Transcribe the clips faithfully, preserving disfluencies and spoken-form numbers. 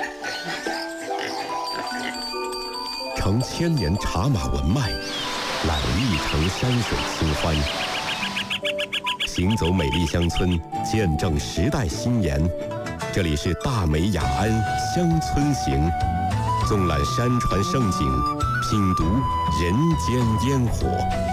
承千年茶马文脉，揽一城山水清欢。行走美丽乡村，见证时代新颜。这里是大美雅安乡村行，纵览山川盛景，品读人间烟火。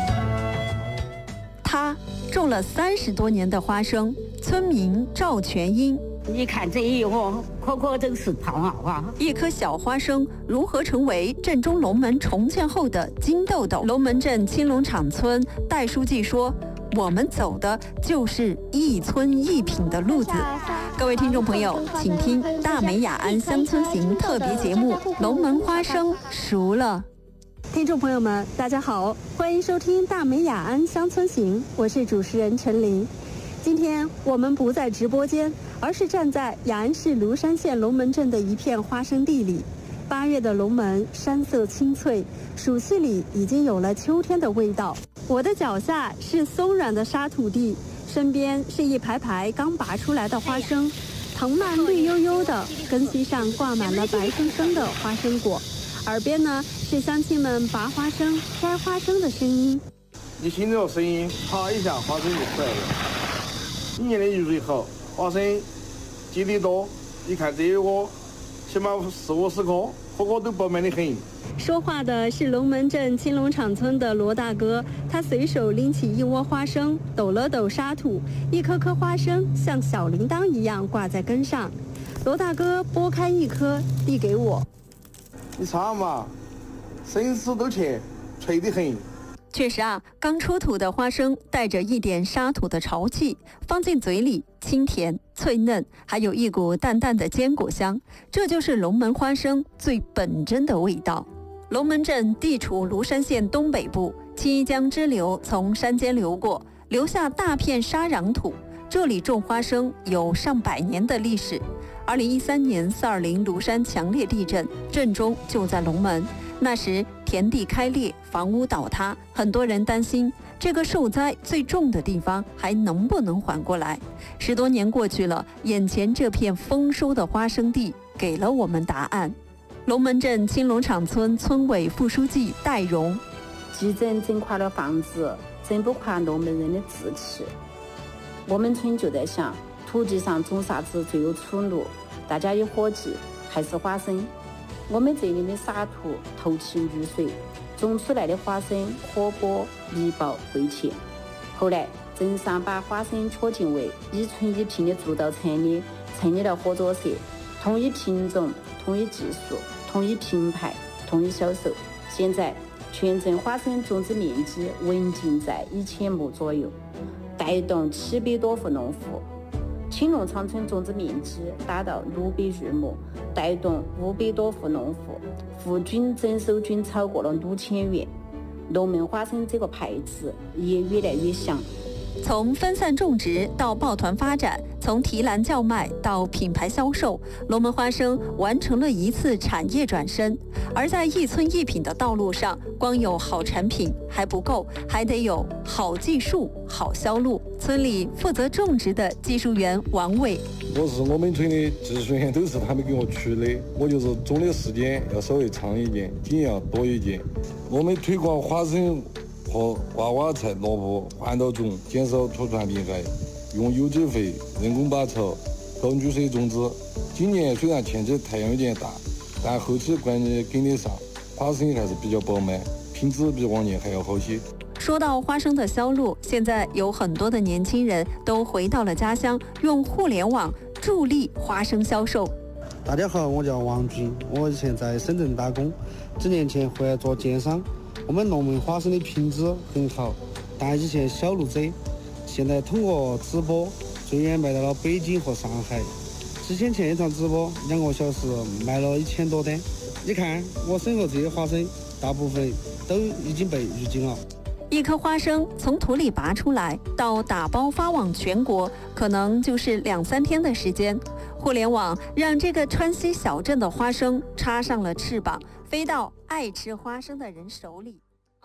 他种了三十多年的花生，村民赵全英。 你看这一窝，颗颗都是胖啊！哇， 一颗小花生如何成为镇中龙门重建后的金豆豆？龙门镇青龙场村戴书记说：“我们走的就是一村一品的路子。”各位听众朋友，请听《大美雅安乡村行》特别节目《龙门花生熟了》。 听众朋友们，大家好，欢迎收听《大美雅安乡村行》，我是主持人陈琳。今天我们不在直播间，而是站在雅安市芦山县龙门镇的一片花生地里。八月的龙门山色青翠，暑气里已经有了秋天的味道。我的脚下是松软的沙土地，身边是一排排刚拔出来的花生，藤蔓绿油油的，根系上挂满了白生生的花生果。耳边呢是乡亲们拔花生、摘花生的声音。 你听这个声音，啪一下花生就出来了。今年的雨水好，花生结得多。你看这一窝，起码四五十颗，颗颗都饱满得很。 说话的是龙门镇青龙场村的罗大哥，他随手拎起一窝花生，抖了抖沙土，一颗颗花生像小铃铛一样挂在根上。罗大哥剥开一颗，递给我。 你尝嘛，生丝都甜，脆得很。 确实啊，刚出土的花生带着一点沙土的潮气，放进嘴里清甜脆嫩，还有一股淡淡的坚果香，这就是龙门花生最本真的味道。龙门镇地处芦山县东北部，七江支流从山间流过，留下大片沙壤土。这里种花生有上百年的历史。二零一三年四二零芦山强烈地震，震中就在龙门。那时田地开裂，房屋倒塌，很多人担心这个受灾最重的地方还能不能缓过来。十多年过去了，眼前这片丰收的花生地给了我们答案。龙门镇青龙场村村委副书记戴荣： 地震震垮了房子，震不垮龙门人的志气。我们村就在想，土地上种啥子最有出路？大家一伙计，还是花生。我们这里的沙土透气遇水，种出来的花生活泼密薄味甜。后来镇上把花生确定为一村一品的主导产业，成立了合作社，统一品种、统一技术、统一品牌、统一销售。现在全镇花生种植面积稳定在一千亩左右，带动七百多户农户。青龙场村种植面积达到六百余亩，带动五百多户农户，户均整收均超过了六千元。龙门花生这个牌子也越来越响。 从分散种植到抱团发展，从提篮叫卖到品牌销售，龙门花生完成了一次产业转身。而在一村一品的道路上，光有好产品还不够，还得有好技术、好销路。村里负责种植的技术员王伟： 我是我们村的技术员，都是他们给我出的，我就是种的时间要稍微长一点，经验要多一点。我们推广花生和娃娃菜、萝卜环岛种，减少土传病害，用有机肥、人工拔草、高雨水种植。今年虽然天气太阳有点大，但后期关键跟得上，花生还是比较饱满，品质比往年还要好些。 说到花生的销路，现在有很多的年轻人都回到了家乡，用互联网助力花生销售。 大家好，我叫王军，我以前在深圳打工，几年前回来做电商。我们龙门花生的品质很好，但以前小路子，现在通过直播最远卖到了北京和上海。之前前一场直播两个小时卖了一千多单。你看我身后这些花生，大部分都已经被预警了。 一颗花生从土里拔出来到打包发往全国，可能就是两三天的时间。互联网让这个川西小镇的花生插上了翅膀，飞到爱吃花生的人手里。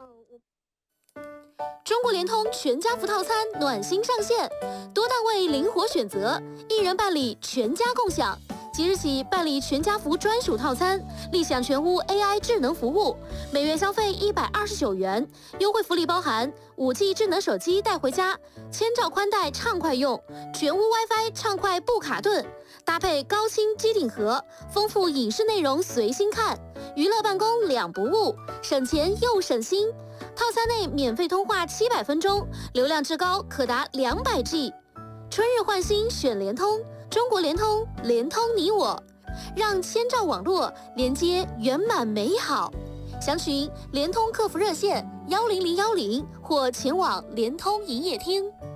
中国联通全家福套餐暖心上线，多档位灵活选择，一人办理全家共享， 即日起办理全家福专属套餐，立享全屋 A I 智能服务，每月消费一百二十九元，优惠福利包含五 G 智能手机带回家，千兆宽带畅快用，全屋 WiFi 畅快不卡顿，搭配高清机顶盒，丰富影视内容随心看，娱乐办公两不误，省钱又省心。套餐内免费通话七百分钟，流量至高可达两百 G。春日换新选联通，中国联通，联通你我，让千兆网络连接圆满美好。详询联通客服热线幺零零幺零或前往联通营业厅。